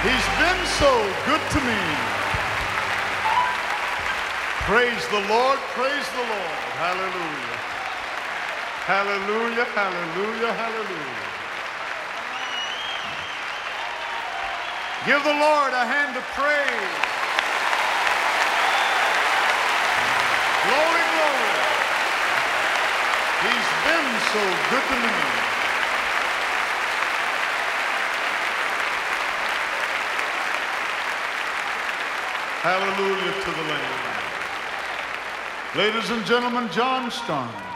He's been so good to me. Praise the Lord, praise the Lord. Hallelujah. Hallelujah, hallelujah, hallelujah. Give the Lord a hand of praise. Glory, glory. He's been so good to me. Hallelujah to the Lamb. Ladies and gentlemen, John Starnes.